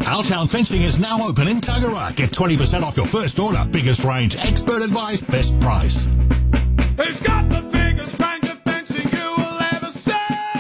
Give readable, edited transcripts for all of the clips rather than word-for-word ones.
Howtown Fencing is now open in Tuggerah. Get 20% off your first order. Biggest range, expert advice, best price. Who's got the biggest range of fencing you will ever see?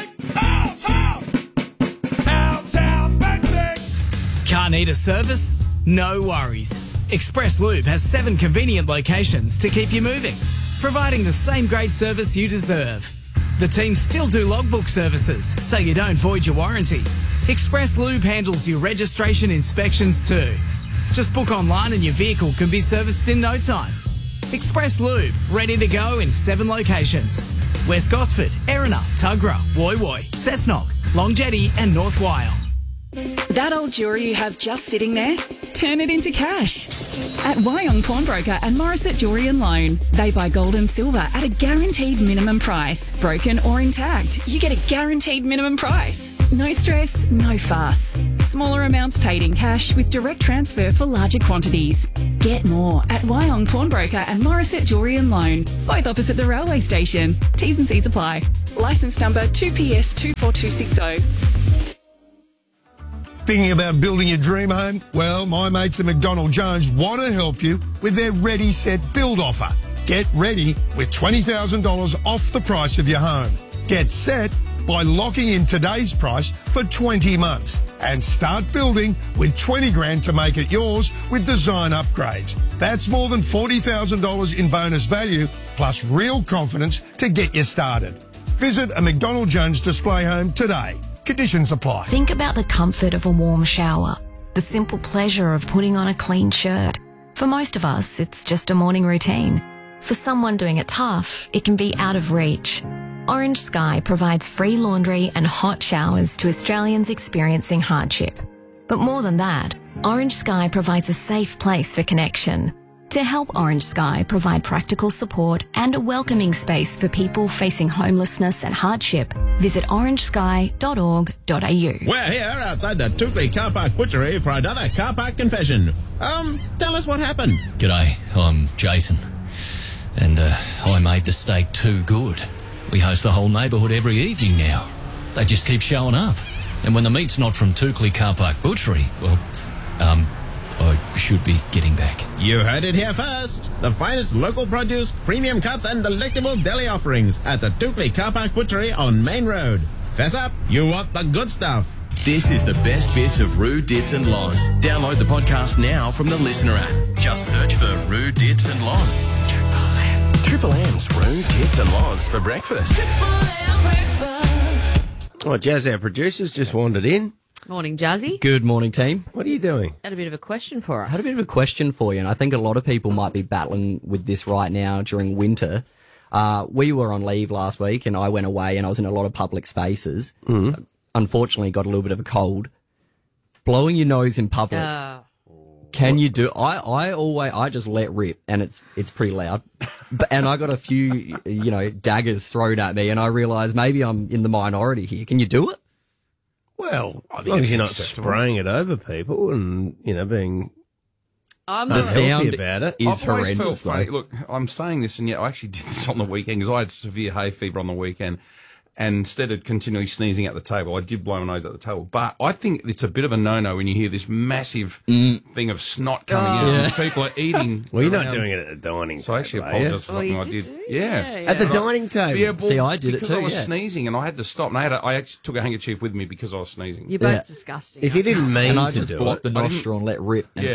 Howtown Fencing! Can't need a service? No worries. Express Lube has 7 convenient locations to keep you moving, providing the same great service you deserve. The team still do logbook services, so you don't void your warranty. Express Lube handles your registration inspections too. Just book online and your vehicle can be serviced in no time. Express Lube, ready to go in 7 locations. West Gosford, Erina, Tuggerah, Woy Woy, Cessnock, Long Jetty and North Wyong. That old jewellery you have just sitting there? Turn it into cash. At Wyong Pawnbroker and Morissette Jewellery and Loan, they buy gold and silver at a guaranteed minimum price. Broken or intact, you get a guaranteed minimum price. No stress, no fuss. Smaller amounts paid in cash with direct transfer for larger quantities. Get more at Wyong Pawnbroker and Morissette Jewellery and Loan, both opposite the railway station. T's and C's apply. Licence number 2PS 24260. Thinking about building your dream home? Well, my mates at McDonald Jones want to help you with their Ready Set Build offer. Get ready with $20,000 off the price of your home. Get set by locking in today's price for 20 months and start building with 20 grand to make it yours with design upgrades. That's more than $40,000 in bonus value plus real confidence to get you started. Visit a McDonald Jones display home today. Conditions apply. Think about the comfort of a warm shower, the simple pleasure of putting on a clean shirt. For most of us, it's just a morning routine. For someone doing it tough, it can be out of reach. Orange Sky provides free laundry and hot showers to Australians experiencing hardship. But more than that, Orange Sky provides a safe place for connection. To help Orange Sky provide practical support and a welcoming space for people facing homelessness and hardship, visit orangesky.org.au. We're here outside the Toukley Car Park Butchery for another car park confession. Tell us what happened. G'day, I'm Jason, and I made the steak too good. We host the whole neighbourhood every evening now. They just keep showing up. And when the meat's not from Toukley Car Park Butchery, well, I should be getting back. You heard it here first. The finest local produce, premium cuts and delectable deli offerings at the Toukley Car Park Butchery on Main Road. Fess up, you want the good stuff. This is the best bits of Roo, Dits and Loz. Download the podcast now from the Listener app. Just search for Roo, Dits and Loz. Triple M's Roo, Dits and Loz for breakfast. Oh, Jazz, our producers just wandered in. Morning, Jazzy. Good morning, team. What are you doing? Had a bit of a question for us. I had a bit of a question for you, and I think a lot of people might be battling with this right now during winter. We were on leave last week, and I went away, and I was in a lot of public spaces. Unfortunately, got a little bit of a cold. Blowing your nose in public. Can you do? I just let rip, and it's pretty loud. And I got a few, daggers thrown at me, and I realised maybe I'm in the minority here. Can you do it? Well, as long as you're not spraying it over people and, being the sound about it. Is horrendous. Look, I'm saying this, and yet I actually did this on the weekend because I had severe hay fever on the weekend. And instead of continually sneezing at the table, I did blow my nose at the table. But I think it's a bit of a no-no when you hear this massive thing of snot coming in. And people are eating. Well, you're not doing it at the dining table. So I actually apologise for something I did. Yeah. At the dining table? Yeah, well, see, I did it too. Because I was sneezing and I had to stop. And I actually took a handkerchief with me because I was sneezing. You're both disgusting. If you didn't mean and I to just do blocked it. the nostril and let rip. And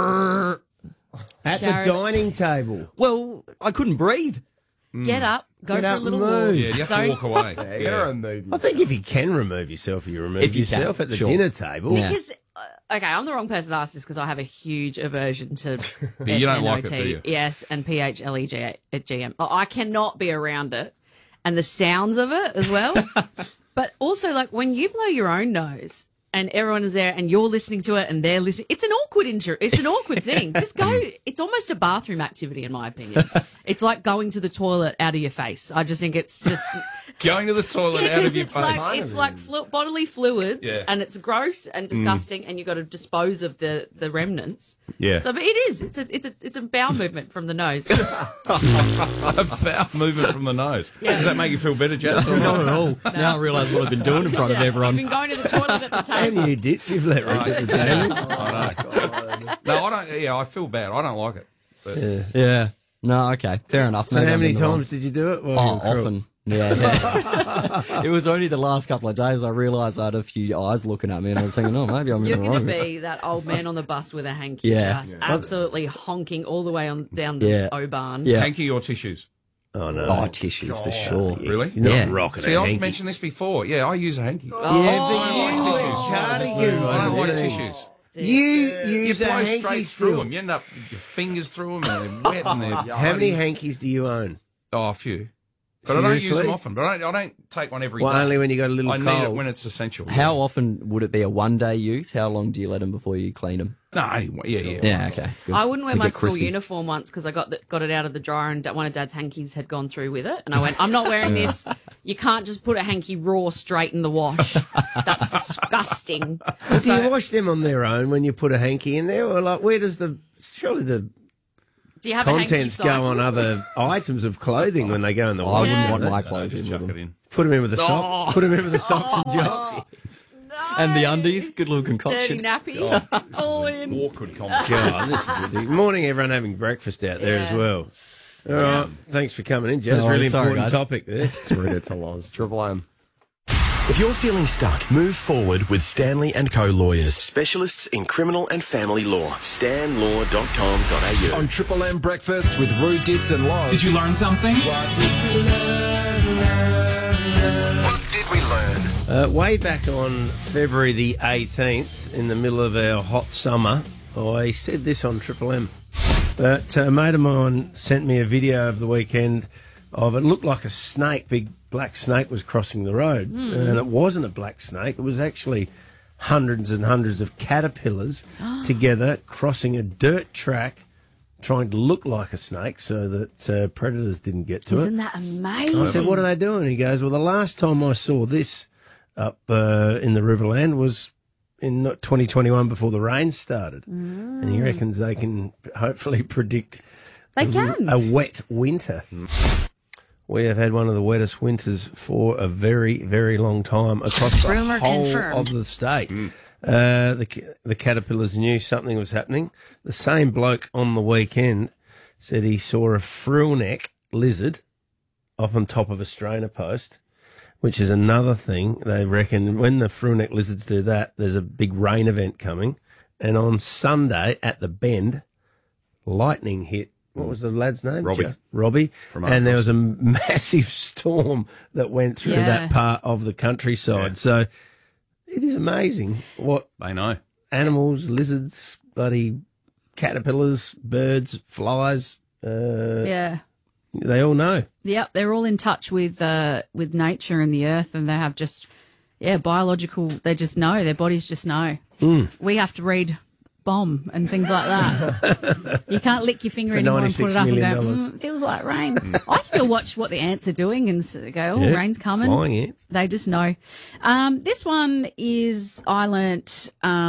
at Jared. the dining table. Well, I couldn't breathe. Get up, go Get for up a little and walk. move. Yeah, you have to walk away. I think if you can remove yourself, you remove If you can, yourself at the sure. dinner table. Yeah. Because, okay, I'm the wrong person to ask this because I have a huge aversion to But you don't like it, do you? yes, and PHLEGM. I cannot be around it and the sounds of it as well. But also, like, when you blow your own nose and everyone is there and you're listening to it and they're listening, it's an awkward thing. Just go. It's almost a bathroom activity, in my opinion. It's like going to the toilet out of your face. I just think it's just Going to the toilet out of your face. It's like bodily fluids, and it's gross and disgusting, and you've got to dispose of the remnants. Yeah. So, but it is. It's a bowel movement from the nose. A bowel movement from the nose. Yeah. Does that make you feel better, Jess? Not at all. Now I realise what I've been doing in front of everyone. You've been going to the toilet at the table. And you did. You've let Rick at the table. I know. No, I don't. Yeah, I feel bad. I don't like it. But Yeah. No, okay. Fair enough. So Maybe how I'm many in the wrong. times did you do it? Well, Oh, often. Yeah. It was only the last couple of days I realised I had a few eyes looking at me and I was thinking, oh, maybe I'm You're in the going wrong. to be that old man on the bus with a hanky, Yeah. just Yeah. absolutely honking all the way on down the Yeah. O-Bahn. Yeah. hanky or tissues? Oh, no. Oh, tissues for sure. Really? You're not Yeah. rocking See, a I've hanky. mentioned this before. Yeah, I use a hanky. Yeah, I but don't like you tissues. cardigans. I don't like dude. tissues. You You use a blow hanky straight still. through them. You end up with your fingers through them and they're wet and they're How many hankies do you own? Oh, a few. But I don't use Seriously? them often. But I don't take one every day. Well, only when you got a little I need cold. it when it's essential. How often would it be a one-day use? How long do you let them before you clean them? No, anyway, yeah. Yeah, okay. I wouldn't wear They my get school crispy. uniform once because I got it out of the dryer and one of Dad's hankies had gone through with it. And I went, I'm not wearing this. You can't just put a hanky raw straight in the wash. That's disgusting. Do you wash them on their own when you put a hanky in there? Or like, where does surely the Do you have a hanky contents go cycle? on other items of clothing when they go in the I wash? wouldn't Yeah. want my No, clothes just in chuck with it them. in. Put them in with the sock. Put them in with the socks and jocks. And the undies, good little Dirty concoction. nappy. All in. Awkward comment. God, this is ridiculous. Morning, everyone having breakfast out there as Yeah. well. All right, thanks for coming in, Jez. No, Really sorry, important guys. topic there. It's Rude It's a Loz. Triple M. If you're feeling stuck, move forward with Stanley & Co. Lawyers, specialists in criminal and family law. stanlaw.com.au. On Triple M Breakfast with Rude Dits and Loz. Did you learn something? What did we learn? Way back on February the 18th, in the middle of our hot summer, I said this on Triple M. But a mate of mine sent me a video over the weekend of it looked like a snake, big black snake was crossing the road. And it wasn't a black snake, it was actually hundreds and hundreds of caterpillars together crossing a dirt track trying to look like a snake so that predators didn't get to it. Isn't that amazing? I said, what are they doing? He goes, well, the last time I saw this up in the Riverland was in 2021 before the rain started. And he reckons they can hopefully predict They can. a wet winter. We have had one of the wettest winters for a very, very long time across the Rumour whole confirmed. of the state. The caterpillars knew something was happening. The same bloke on the weekend said he saw a frillneck lizard up on top of a strainer post, which is another thing. They reckon when the frillneck lizards do that, there's a big rain event coming. And on Sunday at the Bend, lightning hit. What was the lad's name? Robbie. Robbie. From And there Argos. was a massive storm that went through Yeah. that part of the countryside. Yeah. So it is amazing what They know. animals, lizards, bloody caterpillars, birds, flies, Yeah. they all know. Yep, they're all in touch with nature and the earth, and they have just biological. They just know. Their bodies just know. We have to read bomb and things like that. You can't lick your finger For anymore and put $96 it up and million. go, feels like rain. I still watch what the ants are doing and go, Yeah, rain's coming. flying ants. They just know. This one is, I learnt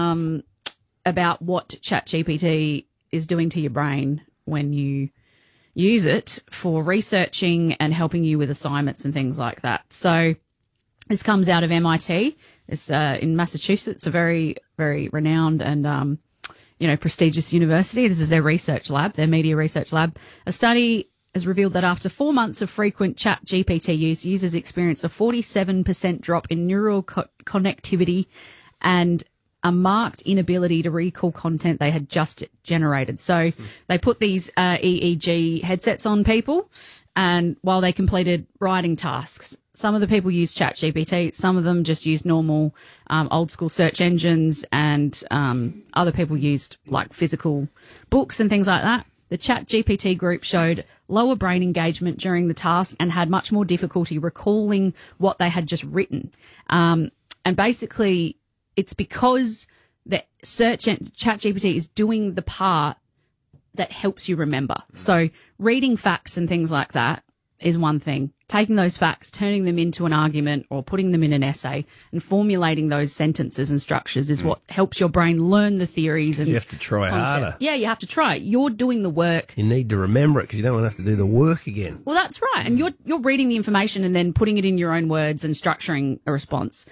about what ChatGPT is doing to your brain when you use it for researching and helping you with assignments and things like that. So this comes out of MIT. It's in Massachusetts, a very, very renowned and prestigious university. This is their research lab, their media research lab. A study has revealed that after 4 months of frequent ChatGPT use, users experience a 47% drop in neural connectivity and a marked inability to recall content they had just generated. So they put these EEG headsets on people, and while they completed writing tasks, some of the people used ChatGPT, some of them just used normal old school search engines, and other people used like physical books and things like that. The ChatGPT group showed lower brain engagement during the task and had much more difficulty recalling what they had just written. And basically, it's because the ChatGPT is doing the part that helps you remember. So reading facts and things like that is one thing. Taking those facts, turning them into an argument or putting them in an essay and formulating those sentences and structures is what helps your brain learn the theories. And You have to try harder. Yeah, you have to try. You're doing the work. You need to remember it because you don't want to have to do the work again. Well, that's right. And you're reading the information and then putting it in your own words and structuring a response.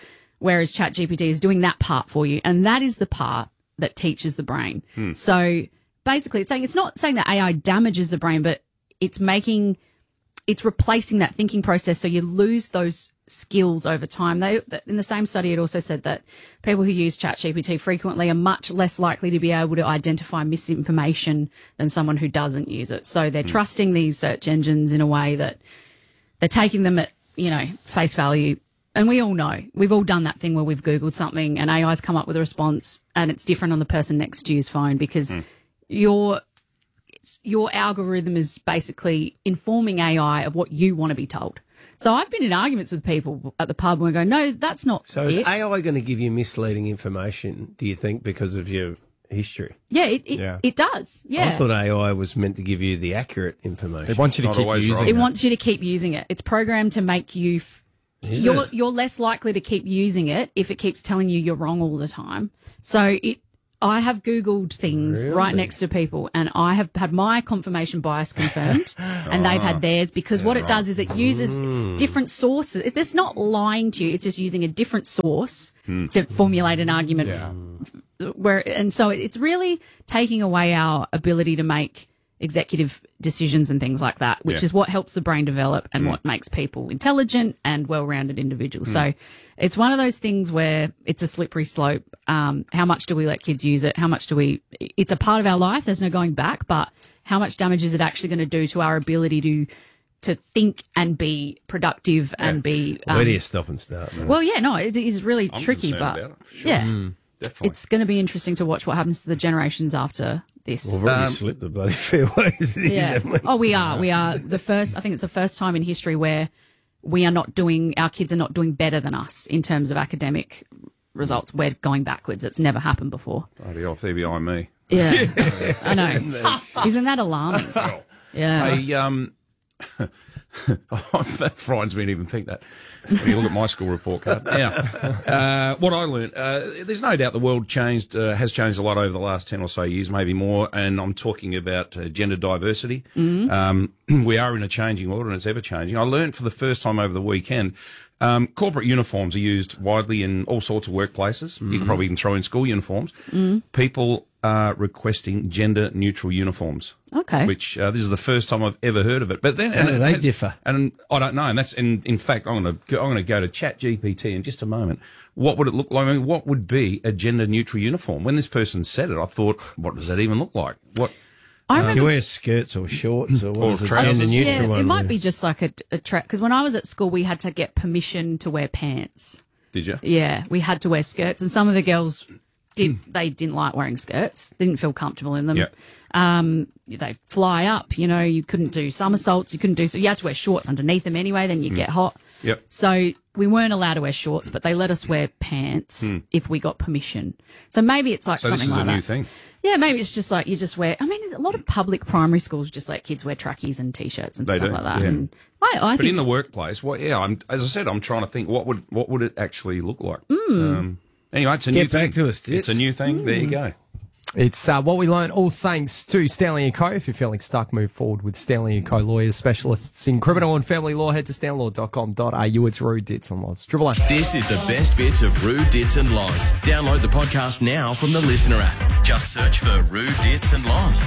whereas ChatGPT is doing that part for you. And that is the part that teaches the brain. So basically it's not saying that AI damages the brain, but it's replacing that thinking process. So you lose those skills over time. In the same study, it also said that people who use ChatGPT frequently are much less likely to be able to identify misinformation than someone who doesn't use it. So they're trusting these search engines in a way that they're taking them at, face value. And we all know, we've all done that thing where we've Googled something and AI's come up with a response and it's different on the person next to you's phone because your algorithm is basically informing AI of what you want to be told. So I've been in arguments with people at the pub and we go, no, that's not So is AI going to give you misleading information, do you think, because of your history? Yeah, it does. Yeah. I thought AI was meant to give you the accurate information. It wants you to keep using it. It wants you to keep using it. It's programmed to make you... You're less likely to keep using it if it keeps telling you you're wrong all the time. So I have Googled things right next to people and I have had my confirmation bias confirmed and they've had theirs because what it does is it uses different sources. It's not lying to you. It's just using a different source to formulate an argument. And so it's really taking away our ability to make executive decisions and things like that, which is what helps the brain develop and what makes people intelligent and well-rounded individuals. So it's one of those things where it's a slippery slope. How much do we let kids use it? How much do we... It's a part of our life. There's no going back. But how much damage is it actually going to do to our ability to think and be productive and be... Where do you stop and start? Man? Well, it is really tricky, but Definitely. It's going to be interesting to watch what happens to the generations after this. We've already slipped the bloody fairways. We are the first. I think it's the first time in history where our kids are not doing better than us in terms of academic results. We're going backwards. It's never happened before. Bloody off there behind me. Yeah, I know. Isn't that alarming? Yeah. Hey, that frightens me to even think that. When you look at my school report card. Now, what I learned, there's no doubt the world has changed a lot over the last 10 or so years, maybe more, and I'm talking about gender diversity. We are in a changing world and it's ever changing. I learned for the first time over the weekend, corporate uniforms are used widely in all sorts of workplaces. You can probably even throw in school uniforms. People are requesting gender-neutral uniforms. Okay. Which this is the first time I've ever heard of it. But then How do they differ? And I don't know. And that's in fact I'm going to go to ChatGPT in just a moment. What would it look like? I mean, what would be a gender-neutral uniform? When this person said it, I thought, what does that even look like? What? If you wear skirts or shorts or what is it, gender neutral one? It might be just like a track. Because when I was at school, we had to get permission to wear pants. Did you? Yeah, we had to wear skirts, and some of the girls didn't like wearing skirts. They didn't feel comfortable in them. Yep. They fly up. You couldn't do somersaults. You had to wear shorts underneath them anyway. Then you get hot. Yep. So we weren't allowed to wear shorts, but they let us wear pants if we got permission. So maybe it's like something like that. So this is a new thing. Yeah, maybe it's just like you just wear. I mean, a lot of public primary schools just let kids wear trackies and t-shirts and stuff like that. Yeah. And I but think in the workplace, as I said, I'm trying to think what would it actually look like. Anyway, it's a new thing. Get back to us, It's a new thing. There you go. It's what we learned, all thanks to Stanley & Co. If you're feeling stuck, move forward with Stanley & Co. Lawyers, specialists in criminal and family law. Head to stanlaw.com.au. It's Roo, Dits and Loz. Triple M. This is the best bits of Roo, Dits and Loz. Download the podcast now from the Listener app. Just search for Roo, Dits and Loz.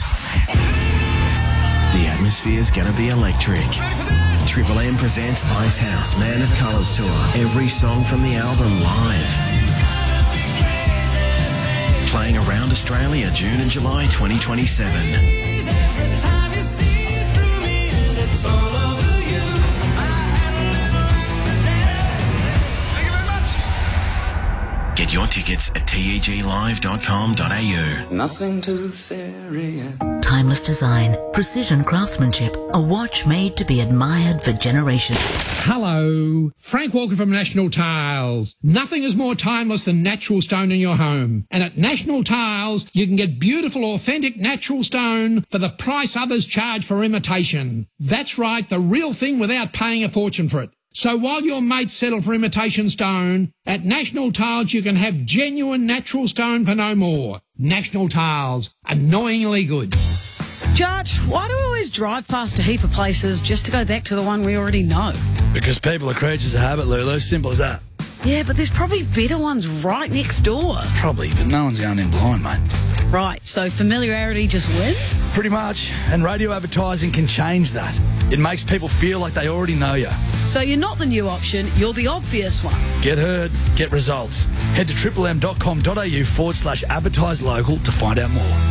The atmosphere's gonna be electric. Triple M presents Ice House Man of Colours Tour. Every song from the album live. Playing around Australia, June and July 2027. Get your tickets at teglive.com.au. Nothing too serious. Timeless design, precision craftsmanship, a watch made to be admired for generations. Hello, Frank Walker from National Tiles. Nothing is more timeless than natural stone in your home. And at National Tiles, you can get beautiful, authentic natural stone for the price others charge for imitation. That's right, the real thing without paying a fortune for it. So while your mates settle for imitation stone, at National Tiles you can have genuine natural stone for no more. National Tiles, annoyingly good. Judge, why do we always drive past a heap of places just to go back to the one we already know? Because people are creatures of habit, Lulu. Simple as that. Yeah, but there's probably better ones right next door. Probably, but no one's going in blind, mate. Right, so familiarity just wins? Pretty much. And radio advertising can change that. It makes people feel like they already know you. So you're not the new option, you're the obvious one. Get heard, get results. Head to triplem.com.au/advertise local to find out more.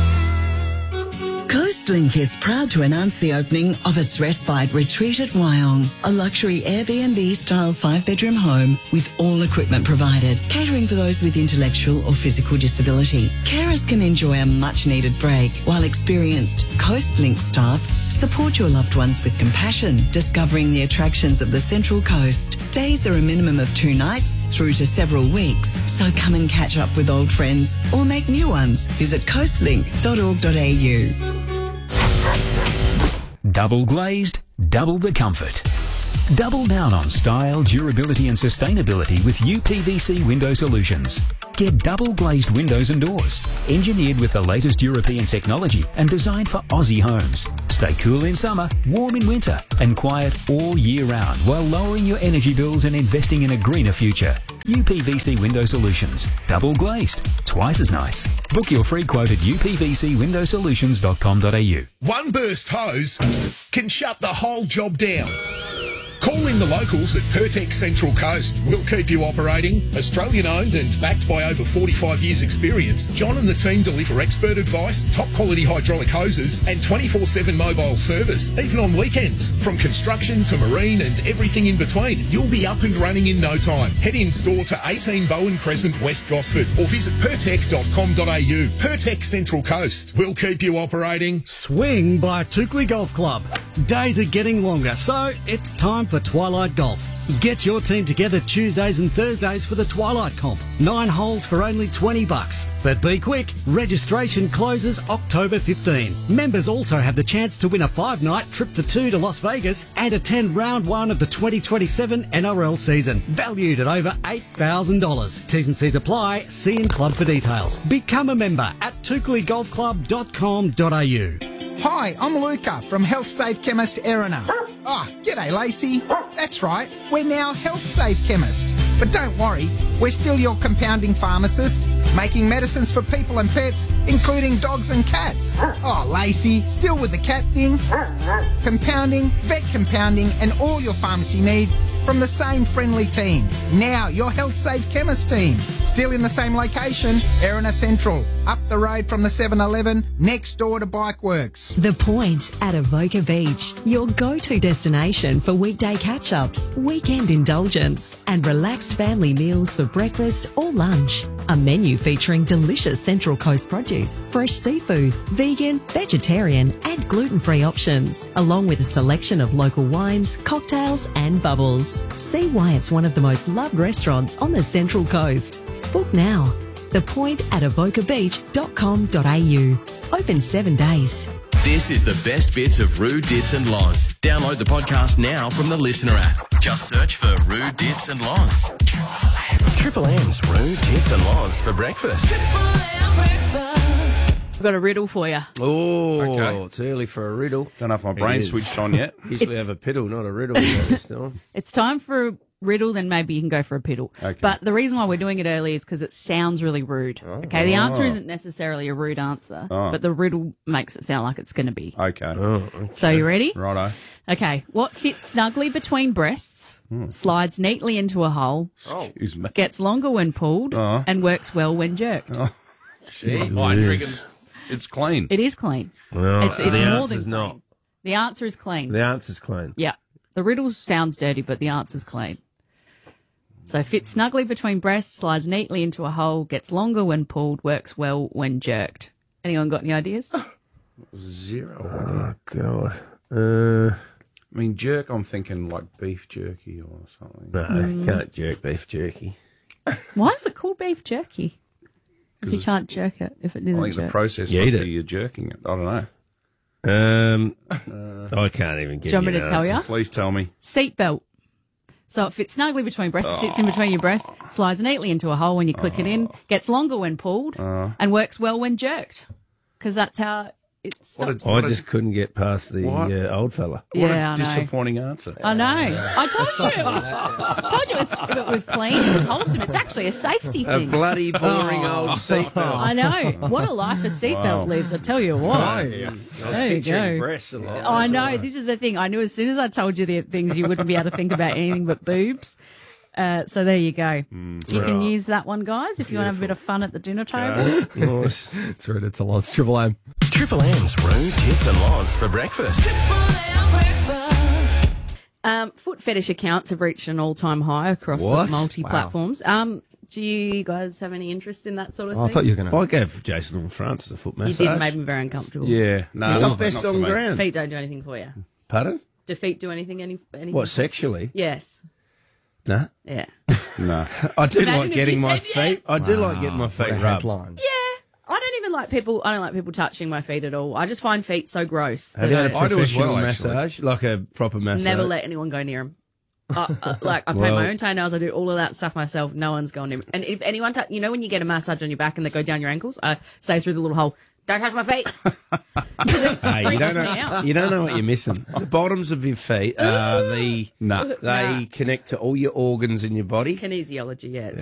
Coastlink is proud to announce the opening of its Respite Retreat at Wyong, a luxury Airbnb-style 5-bedroom home with all equipment provided, catering for those with intellectual or physical disability. Carers can enjoy a much-needed break, while experienced Coastlink staff support your loved ones with compassion, discovering the attractions of the Central Coast. Stays are a minimum of 2 nights through to several weeks, so come and catch up with old friends or make new ones. Visit coastlink.org.au. Double glazed, double the comfort. Double down on style, durability and sustainability with UPVC Window Solutions. Get double glazed windows and doors, engineered with the latest European technology and designed for Aussie homes. Stay cool in summer, warm in winter and quiet all year round while lowering your energy bills and investing in a greener future. UPVC Window Solutions. Double glazed. Twice as nice. Book your free quote at upvcwindowsolutions.com.au. One burst hose can shut the whole job down. Call in the locals at Pertex Central Coast. We'll keep you operating. Australian owned and backed by over 45 years experience, John and the team deliver expert advice, top quality hydraulic hoses and 24/7 mobile service, even on weekends. From construction to marine and everything in between, you'll be up and running in no time. Head in store to 18 Bowen Crescent, West Gosford or visit pertec.com.au. Pertex Central Coast. We'll keep you operating. Swing by Toukley Golf Club. Days are getting longer, so it's time for Twilight Golf. Get your team together Tuesdays and Thursdays for the Twilight Comp. 9 holes for only $20. But be quick, registration closes October 15. Members also have the chance to win a 5-night trip for 2 to Las Vegas and attend round 1 of the 2027 NRL season, valued at over $8,000. T's and C's apply. See in club for details. Become a member at toukleyGolfClub.com.au. Hi, I'm Luca from Health Safe Chemist Erina. G'day Lacey. That's right, we're now Health Safe Chemist. But don't worry, we're still your compounding pharmacist, making medicines for people and pets, including dogs and cats. Oh, Lacey, still with the cat thing? Compounding, vet compounding, and all your pharmacy needs from the same friendly team. Now, your Health Safe Chemist team. Still in the same location, Erina Central. Up the road from the 7-Eleven, next door to Bikeworks. The Point at Avoca Beach, your go-to destination for weekday catch-ups, weekend indulgence, and relaxed family meals for breakfast or lunch. A menu featuring delicious Central Coast produce, fresh seafood, vegan, vegetarian, and gluten-free options, along with a selection of local wines, cocktails, and bubbles. See why it's one of the most loved restaurants on the Central Coast. Book now. The Point at avocabeach.com.au. Open 7 days. This is the best bits of Roo, Dits and Loz. Download the podcast now from the Listener app. Just search for Roo, Dits and Loz. Triple M's Roo, Dits and Loz for breakfast. I've got a riddle for you. Oh, Okay. it's early for a riddle. Don't know if my brain switched on yet. Usually have a piddle, not a riddle. This time. It's time for a riddle, then maybe you can go for a piddle. Okay. But the reason why we're doing it early is because it sounds really rude. Okay, the answer isn't necessarily a rude answer, but the riddle makes it sound like it's going to be. Okay. So you ready? Righto. Okay. What fits snugly between breasts, slides neatly into a hole, Excuse me. gets longer when pulled, and works well when jerked? Gee, mine reckons it's clean. It is clean. No, It's the more than answer's clean. not. The answer is clean. The answer's clean. Yeah. The riddle sounds dirty, but the answer's clean. So fits snugly between breasts, slides neatly into a hole, gets longer when pulled, works well when jerked. Anyone got any ideas? Zero. Oh, God. I mean, jerk, I'm thinking like beef jerky or something. No, you can't jerk beef jerky. Why is it called beef jerky? If you can't jerk it, if it I isn't think the jerk. process You must eat be you're jerking it. I don't know. I can't even get Do you want me to tell you? Please tell me. Seatbelt. So it fits snugly between breasts, it sits in between your breasts, slides neatly into a hole when you click it in, gets longer when pulled, and works well when jerked. Because that's how it stops. I just couldn't get past the old fella. What Yeah, I a know. disappointing answer. I know. I told you if it was clean, it was wholesome. It's actually a safety A thing. bloody boring old seatbelt. I know. What a life a seatbelt Wow. lives, I tell you what. I was There you picturing go. breasts a lot. I That's know. all right. This is the thing. I knew as soon as I told you the things, you wouldn't be able to think about anything but boobs. So there you go. You can use that one, guys, if you want to have a bit of fun at the dinner table. It's Rude Hits and Loz. Triple M. Triple M's Rude Hits and Loz for breakfast. Foot fetish accounts have reached an all-time high across What? multi-platforms. Do you guys have any interest in that sort of I thing? thought you were going to. I gave Jason and Francis a foot You massage. did. It made me very uncomfortable. Yeah, no, Feet- not best on ground. Feet don't do anything for you. Pardon? Do feet do anything? Anything? What, sexually? Yes. No. Yeah. No. I do Imagine like if getting you my said feet. yes. I do like getting my feet What a rubbed. headline. I don't even like people. I don't like people touching my feet at all. I just find feet so gross. Have you had a I do as professional well, actually. massage, like a proper massage? never let anyone go near them. Like I paint Well- my own toenails. I do all of that stuff myself. No one's going near me. And if anyone, you know, when you get a massage on your back and they go down your ankles, I say through the little hole, "Don't touch my feet." Hey, you freaks don't me out. know. You don't know what you're missing. The bottoms of your feet are they Nah. connect to all your organs in your body. Kinesiology, yeah. It's